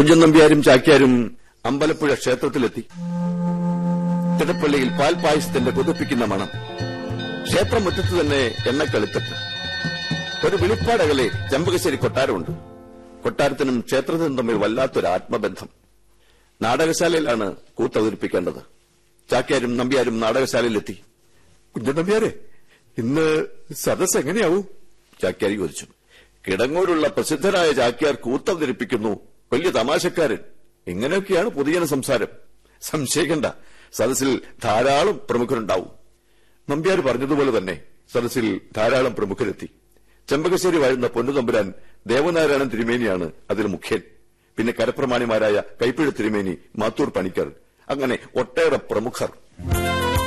കുഞ്ചൻ നമ്പ്യാരും ചാക്യാരും അമ്പലപ്പുഴ ക്ഷേത്രത്തിലെത്തി. തിടപ്പള്ളിയിൽ പാൽപായസത്തിന്റെ കൊതിപ്പിക്കുന്ന മണം. ക്ഷേത്രമുറ്റത്ത് തന്നെ എണ്ണക്കളിത്തട്ട്. ഒരു വിളിപ്പാടകലെ ചെമ്പകശ്ശേരി കൊട്ടാരമുണ്ട്. കൊട്ടാരത്തിനും ക്ഷേത്രത്തിനും തമ്മിൽ വല്ലാത്തൊരു ആത്മബന്ധം. നാടകശാലയിലാണ് കൂത്തവതരിപ്പിക്കേണ്ടത്. ചാക്യാരും നമ്പ്യാരും നാടകശാലയിലെത്തി. കുഞ്ചൻ നമ്പ്യാരെ, ഇന്ന് സദസ് എങ്ങനെയാവും? ചാക്യാരി ചോദിച്ചു. കിടങ്ങൂരുള്ള പ്രസിദ്ധനായ ചാക്യാർ കൂത്തവതരിപ്പിക്കുന്നു, വലിയ തമാശക്കാരൻ, ഇങ്ങനെയൊക്കെയാണ് പൊതുജന സംസാരം. സംശയിക്കണ്ട, സദസ്സിൽ ധാരാളം പ്രമുഖരുണ്ടാവും. നമ്പ്യാർ പറഞ്ഞതുപോലെ തന്നെ സദസ്സിൽ ധാരാളം പ്രമുഖരെത്തി. ചെമ്പകശ്ശേരി വാഴുന്ന പൊന്നുതമ്പുരാൻ ദേവനാരായണൻ തിരുമേനിയാണ് അതിൽ മുഖ്യൻ. പിന്നെ കരപ്രമാണിമാരായ കൈപ്പിഴ തിരുമേനി, മാത്തൂർ പണിക്കർ, അങ്ങനെ ഒട്ടേറെ പ്രമുഖർ.